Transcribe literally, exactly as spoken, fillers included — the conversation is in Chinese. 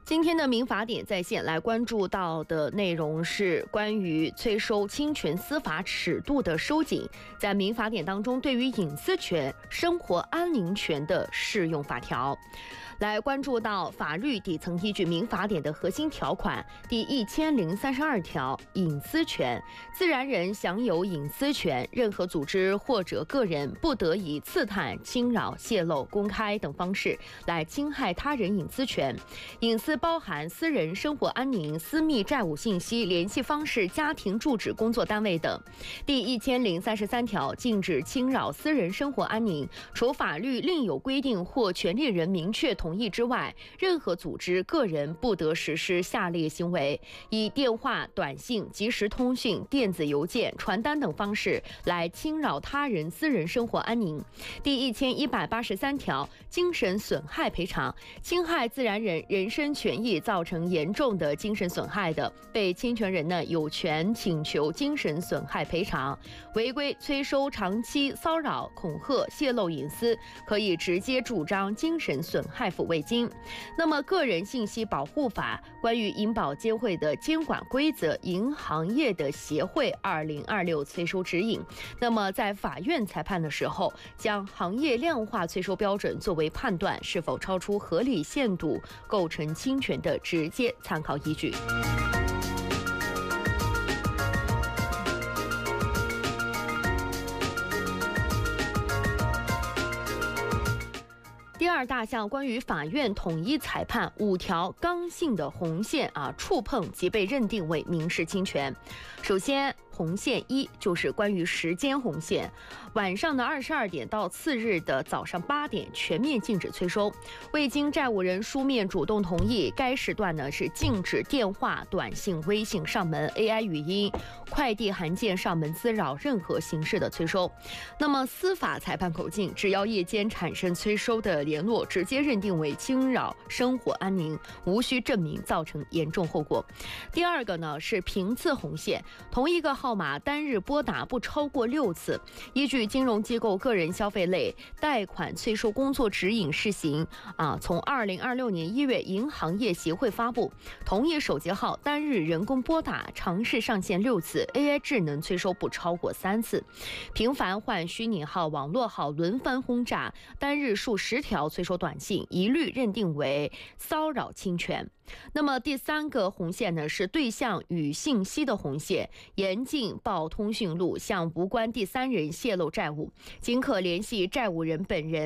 今天的民法典在线来关注到的内容是关于催收侵权司法尺度的收紧，在民法典当中对于隐私权、生活安宁权的适用法条。来关注到法律底层依据民法典的核心条款第一千零三十二条，隐私权，自然人享有隐私权，任何组织或者个人不得以刺探、侵扰、泄露、公开等方式来侵害他人隐私权。隐私包含私人生活安宁、私密债务信息、联系方式、家庭住址、工作单位等。第一千零三十三条，禁止侵扰私人生活安宁，除法律另有规定或权利人明确同意之外，任何组织、个人不得实施下列行为：以电话、短信、即时通讯、电子邮件、传单等方式来侵扰他人私人生活安宁。第一千一百八十三条，精神损害赔偿，侵害自然人人身权益造成严重的精神损害的，被侵权人呢有权请求精神损害赔偿。违规催收、长期骚扰、恐吓、泄露隐私，可以直接主张精神损害抚慰金。那么个人信息保护法关于银保监会的监管规则，银行业的协会二零二六催收指引。那么在法院裁判的时候，将行业量化催收标准作为判断是否超出合理限度构成侵权的直接参考依据。第二大项关于法院统一裁判五条刚性的红线啊，触碰即被认定为民事侵权。首先，红线一就是关于时间红线，晚上的二十二点到次日的早上八点全面禁止催收，未经债务人书面主动同意，该时段呢是禁止电话、短信、微信上门、A I 语音、快递函件上门滋扰任何形式的催收。那么司法裁判口径，只要夜间产生催收的联络，直接认定为侵扰生活安宁，无需证明造成严重后果。第二个呢是频次红线，同一个号码单日拨打不超过六次。依据金融机构个人消费类贷款催收工作指引试行啊，从二零二六年一月银行业协会发布，同一手机号单日人工拨打尝试上线六次， A I 智能催收不超过三次。频繁换虚拟号、网络号轮番轰炸，单日数十条催收短信，一律认定为骚扰侵权。那么第三个红线呢是对象与信息的红线，严禁报通讯录向无关第三人泄露债务，仅可联系债务人本人